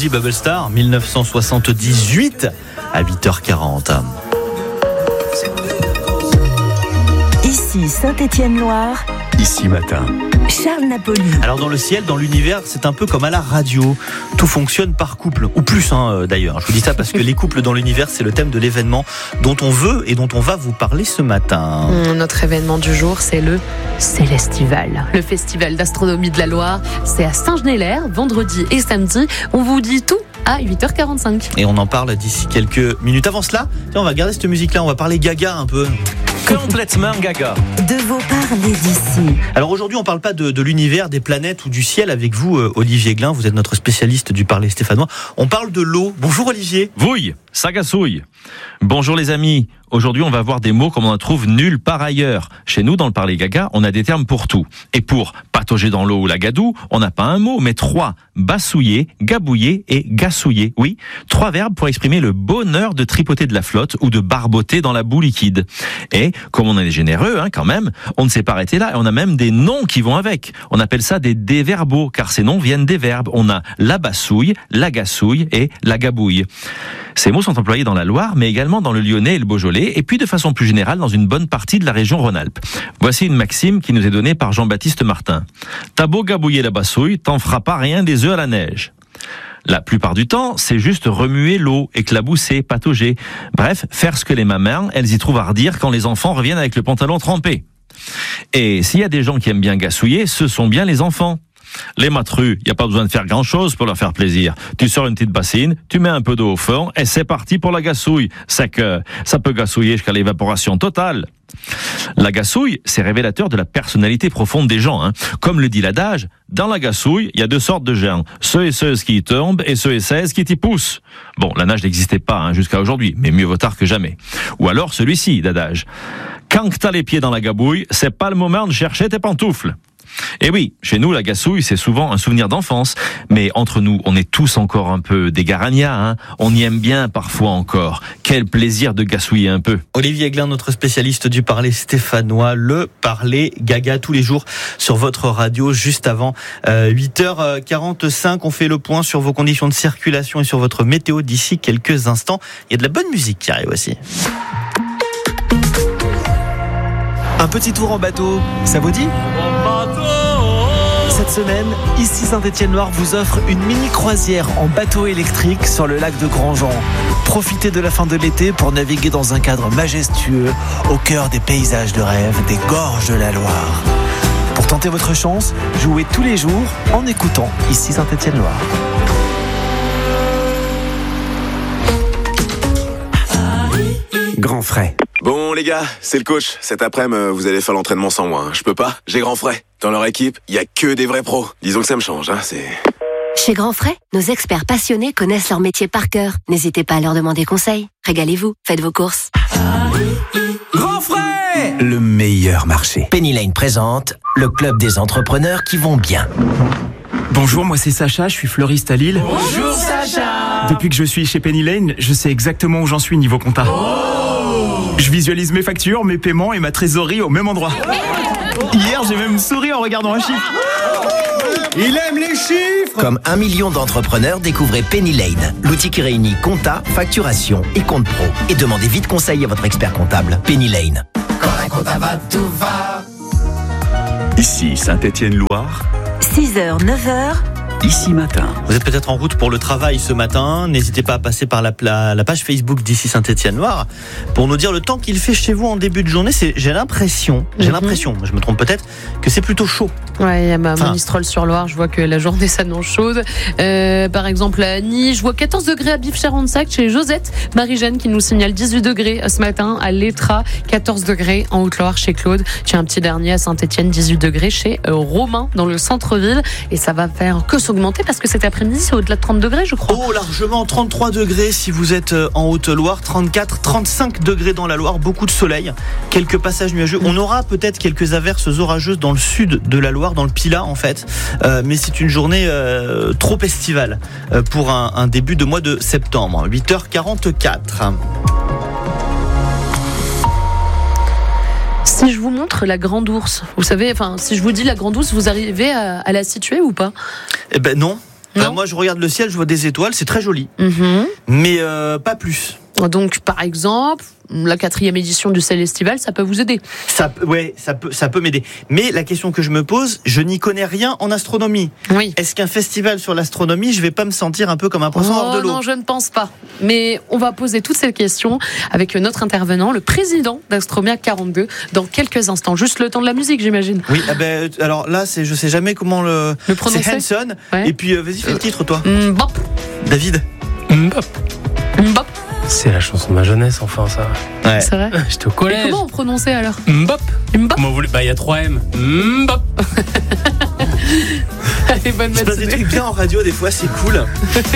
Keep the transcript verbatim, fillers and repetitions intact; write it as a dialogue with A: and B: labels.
A: Cozy Bubble Star, dix-neuf cent soixante-dix-huit à huit heures quarante.
B: Ici Saint-Étienne-Loire.
C: Ici matin.
B: Charles Napoli.
A: Alors dans le ciel, dans l'univers, c'est un peu comme à la radio. Tout fonctionne par couple, ou plus hein, d'ailleurs. Je vous dis ça parce que les couples dans l'univers, c'est le thème de l'événement dont on veut et dont on va vous parler ce matin.
D: Notre événement du jour, c'est le Célestival. Le festival d'astronomie de la Loire, c'est à Saint-Genélaire, vendredi et samedi. On vous dit tout à huit heures quarante-cinq.
A: Et on en parle d'ici quelques minutes. Avant cela, tiens, on va garder cette musique-là, on va parler gaga un peu.
C: Complètement gaga.
B: De vos parler d'ici.
A: Alors aujourd'hui, on parle pas de, de l'univers, des planètes ou du ciel avec vous, euh, Olivier Glin. Vous êtes notre spécialiste du parler stéphanois. On parle de l'eau. Bonjour Olivier.
E: Vouille, sagasouille. Bonjour les amis. Aujourd'hui, on va voir des mots comme on en trouve nulle part ailleurs. Chez nous, dans le parler gaga, on a des termes pour tout. Et pour patauger dans l'eau ou la gadoue, on n'a pas un mot, mais trois. Bassouiller, gabouiller et gassouiller. Oui, trois verbes pour exprimer le bonheur de tripoter de la flotte ou de barboter dans la boue liquide. Et, comme on est généreux, hein, quand même, on ne s'est pas arrêté là et on a même des noms qui vont avec. On appelle ça des déverbaux, car ces noms viennent des verbes. On a la bassouille, la gassouille et la gabouille. Ces mots sont employés dans la Loire, mais également dans le Lyonnais et le Beaujolais, et puis de façon plus générale dans une bonne partie de la région Rhône-Alpes. Voici une maxime qui nous est donnée par Jean-Baptiste Martin. T'as beau gabouiller la bassouille, t'en feras pas rien des œufs à la neige. La plupart du temps, c'est juste remuer l'eau, éclabousser, patauger. Bref, faire ce que les mamans, elles y trouvent à redire quand les enfants reviennent avec le pantalon trempé. Et s'il y a des gens qui aiment bien gassouiller, ce sont bien les enfants. Les matrus, il n'y a pas besoin de faire grand-chose pour leur faire plaisir. Tu sors une petite bassine, tu mets un peu d'eau au fond et c'est parti pour la gassouille. C'est que ça peut gassouiller jusqu'à l'évaporation totale. La gassouille, c'est révélateur de la personnalité profonde des gens. Hein. Comme le dit l'adage, dans la gassouille, il y a deux sortes de gens. Ceux et ceux qui y tombent et ceux et celles qui t'y poussent. Bon, la nage n'existait pas hein, jusqu'à aujourd'hui, mais mieux vaut tard que jamais. Ou alors celui-ci d'adage. Quand t'as les pieds dans la gabouille, c'est pas le moment de chercher tes pantoufles. Et oui, chez nous, la gassouille, c'est souvent un souvenir d'enfance. Mais entre nous, on est tous encore un peu des garannias, hein. On y aime bien parfois encore. Quel plaisir de gassouiller un peu.
A: Olivier Glin, notre spécialiste du parler stéphanois, le parler gaga tous les jours sur votre radio, juste avant euh, huit heures quarante-cinq. On fait le point sur vos conditions de circulation et sur votre météo d'ici quelques instants. Il y a de la bonne musique qui arrive aussi.
F: Un petit tour en bateau, ça vous dit ? Cette semaine, ici Saint-Étienne-Loire vous offre une mini croisière en bateau électrique sur le lac de Grandjean. Profitez de la fin de l'été pour naviguer dans un cadre majestueux au cœur des paysages de rêve des gorges de la Loire. Pour tenter votre chance, jouez tous les jours en écoutant ici Saint-Étienne-Loire. Grand frais.
G: Bon les gars, c'est le coach. Cet après-midi, vous allez faire l'entraînement sans moi. Hein. Je peux pas, j'ai Grand Frais. Dans leur équipe, il y a que des vrais pros. Disons que ça me change, hein, c'est...
H: Chez Grand Frais, nos experts passionnés connaissent leur métier par cœur. N'hésitez pas à leur demander conseil. Régalez-vous, faites vos courses.
F: Grand frais, le meilleur marché.
I: Penny Lane présente le club des entrepreneurs qui vont bien.
J: Bonjour, moi c'est Sacha, je suis fleuriste à Lille.
K: Bonjour Sacha.
J: Depuis que je suis chez Penny Lane, je sais exactement où j'en suis niveau compta.
K: Oh.
J: Je visualise mes factures, mes paiements et ma trésorerie au même endroit. Hier, j'ai même souri en regardant un chiffre.
K: Il aime les chiffres.
I: Comme un million d'entrepreneurs, découvrez Penny Lane, l'outil qui réunit compta, facturation et compte pro. Et demandez vite conseil à votre expert comptable. Penny Lane.
K: Quand un compta va, tout va.
C: Ici Saint-Étienne-Loire.
B: six heures, neuf heures.
C: Ici matin.
A: Vous êtes peut-être en route pour le travail ce matin. N'hésitez pas à passer par la, la, la page Facebook d'ici Saint-Étienne-Loire pour nous dire le temps qu'il fait chez vous en début de journée. C'est, j'ai l'impression, j'ai mm-hmm. l'impression, je me trompe peut-être, que c'est plutôt chaud.
D: Ouais, il y a ma Monistrol-sur-Loire, je vois que la journée s'annonce chaude. Euh, par exemple, à Nice, je vois quatorze degrés à Biff-Charensac chez Josette. Marie-Jeanne qui nous signale dix-huit degrés ce matin à l'Étra, quatorze degrés en Haute-Loire chez Claude. J'ai un petit dernier à Saint-Étienne, dix-huit degrés chez euh, Romain dans le centre-ville. Et ça va faire que augmenter parce que cet après-midi c'est au-delà de trente degrés je crois.
A: Oh largement, trente-trois degrés si vous êtes en Haute-Loire, trente-quatre, trente-cinq degrés dans la Loire, beaucoup de soleil, quelques passages nuageux. On aura peut-être quelques averses orageuses dans le sud de la Loire, dans le Pilat en fait, euh, mais c'est une journée euh, trop estivale euh, pour un, un début de mois de septembre. huit heures quarante-quatre.
D: Si je vous montre la Grande Ourse, vous savez, enfin, si je vous dis la Grande Ourse, vous arrivez à, à la situer ou pas ?
A: Eh ben non. Bah, moi, je regarde le ciel, je vois des étoiles, c'est très joli.
D: Mm-hmm.
A: Mais euh, pas plus.
D: Donc, par exemple, la quatrième édition du Célestival, ça peut vous aider.
A: Ça, ouais, ça peut, ça peut m'aider. Mais la question que je me pose, je n'y connais rien en astronomie.
D: Oui.
A: Est-ce qu'un festival sur l'astronomie, je vais pas me sentir un peu comme un poisson hors de l'eau ?
D: Non, je ne pense pas. Mais on va poser toutes ces questions avec notre intervenant, le président d'Astromia quarante-deux, dans quelques instants. Juste le temps de la musique, j'imagine.
A: Oui, ah ben, alors là, c'est, je sais jamais comment le.
D: Le prononcer.
A: C'est Hanson.
D: Ouais.
A: Et puis, euh, vas-y, fais le titre, toi.
D: Mbop.
A: David.
L: Mbop.
D: Mbop.
L: C'est la chanson de ma jeunesse, enfin, ça.
A: Ouais.
D: C'est vrai.
L: J'étais au
D: Et
L: collège.
D: comment on prononçait alors ?
L: Mbop.
D: Mbop.
L: Comment vous voulez ? Bah, il y a trois M. Mbop.
D: Allez, bonne
A: Il se passe des
D: matinée.
A: trucs bien en radio, des fois, c'est cool.